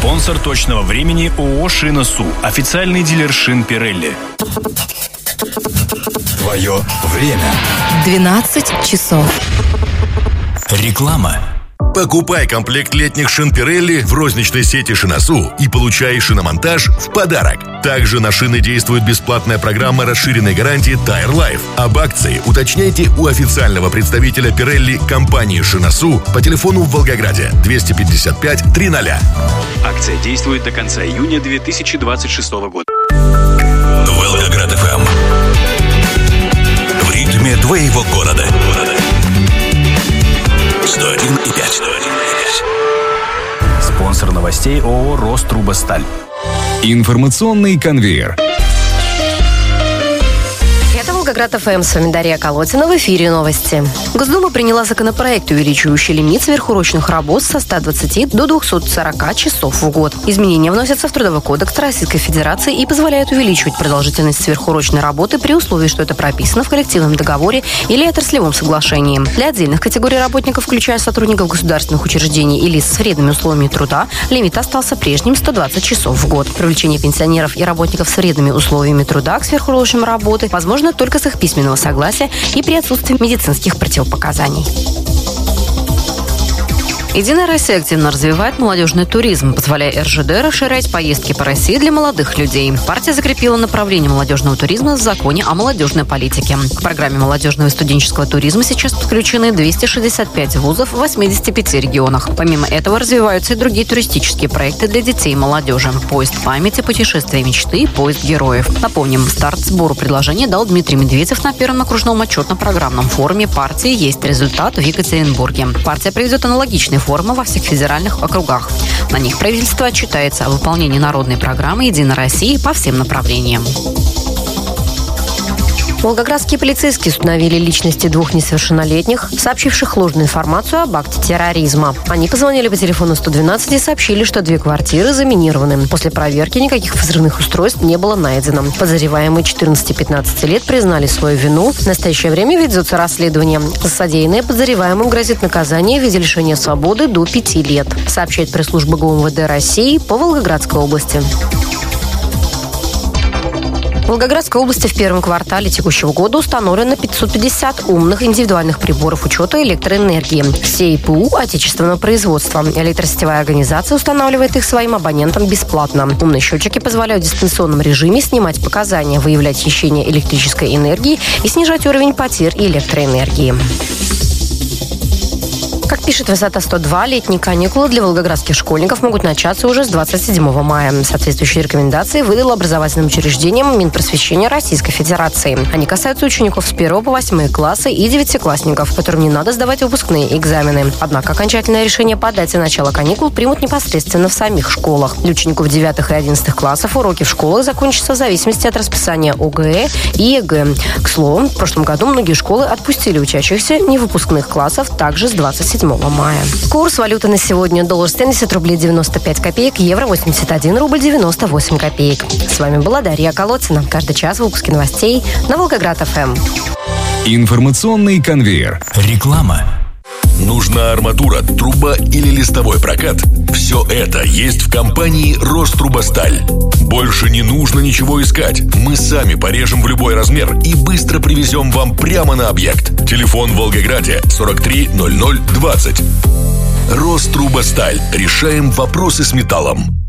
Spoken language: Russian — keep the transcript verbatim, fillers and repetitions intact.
Спонсор точного времени ООО «Шина-Су». Официальный дилер шин Pirelli. Твое время. двенадцать часов. Реклама. Покупай комплект летних шин Pirelli в розничной сети «Шина-Су» и получай шиномонтаж в подарок. Также на шины действует бесплатная программа расширенной гарантии Tire Life. Об акции уточняйте у официального представителя Pirelli компании «Шина-Су» по телефону в Волгограде двести пятьдесят пять триста. Акция действует до конца июня две тысячи двадцать шестого года. Волгоград эф эм. В ритме твоего города. сто один и пять. Спонсор новостей ООО «Рострубосталь». Информационный конвейер. Это Волгоград эф эм, с вами Дарья Колотина, в эфире новости. Госдума приняла законопроект, увеличивающий лимит сверхурочных работ со ста двадцати до двухсот сорока часов в год. Изменения вносятся в Трудовой кодекс Российской Федерации и позволяют увеличивать продолжительность сверхурочной работы при условии, что это прописано в коллективном договоре или отраслевом соглашении. Для отдельных категорий работников, включая сотрудников государственных учреждений и лиц с вредными условиями труда, лимит остался прежним — сто двадцать часов в год. Привлечение пенсионеров и работников с вредными условиями труда к сверхурочным работе возможно только с их письменного согласия и при отсутствии медицинских противопоказаний. Единая Россия активно развивает молодежный туризм, позволяя эр жэ дэ расширять поездки по России для молодых людей. Партия закрепила направление молодежного туризма в законе о молодежной политике. К программе молодежного и студенческого туризма сейчас подключены двести шестьдесят пять вузов в восьмидесяти пяти регионах. Помимо этого развиваются и другие туристические проекты для детей и молодежи. Поезд памяти, путешествия мечты, поезд героев. Напомним, старт сбору предложений дал Дмитрий Медведев на первом окружном отчетно-программном форуме партии «Есть результат» в Екатеринбурге. Партия проведет аналогичные форумы во всех федеральных округах. На них правительство отчитается о выполнении народной программы «Единой России» по всем направлениям. Волгоградские полицейские установили личности двух несовершеннолетних, сообщивших ложную информацию об акте терроризма. Они позвонили по телефону сто двенадцать и сообщили, что две квартиры заминированы. После проверки никаких взрывных устройств не было найдено. Подозреваемые четырнадцати-пятнадцати лет признали свою вину. В настоящее время ведется расследование. За содеянное подозреваемым грозит наказание в виде лишения свободы до пяти лет, сообщает пресс-служба гэ у эм вэ дэ России по Волгоградской области. В Волгоградской области в первом квартале текущего года установлено пятьсот пятьдесят умных индивидуальных приборов учета электроэнергии. Все и пэ у отечественного производства. Электросетевая организация устанавливает их своим абонентам бесплатно. Умные счетчики позволяют в дистанционном режиме снимать показания, выявлять хищение электрической энергии и снижать уровень потерь электроэнергии. Как пишет Высота сто два, летние каникулы для волгоградских школьников могут начаться уже с двадцать седьмого мая. Соответствующие рекомендации выдало образовательным учреждениям Минпросвещения Российской Федерации. Они касаются учеников с первого по восьмой классы и девятиклассников, которым не надо сдавать выпускные экзамены. Однако окончательное решение по дате начала каникул примут непосредственно в самих школах. Для учеников девятых и одиннадцатых классов уроки в школах закончатся в зависимости от расписания о гэ э и е гэ. К слову, в прошлом году многие школы отпустили учащихся невыпускных классов также с двадцать седьмого мая. Курс валюты на сегодня: доллар семьдесят рублей девяносто пять копеек, евро восемьдесят один рубль девяносто восемь копеек. С вами была Дарья Колотина. Каждый час выпуски новостей на Волгоград эф эм. Информационный конвейер. Реклама. Нужна арматура, труба или листовой прокат? Все это есть в компании «Рострубосталь». Больше не нужно ничего искать. Мы сами порежем в любой размер и быстро привезем вам прямо на объект. Телефон в Волгограде сорок три ноль ноль двадцать. «Рострубосталь». Решаем вопросы с металлом.